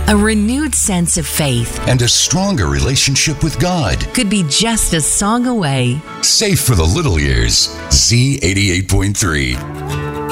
A renewed sense of faith and a stronger relationship with God could be just a song away. Safe for the little ears. Z88.3.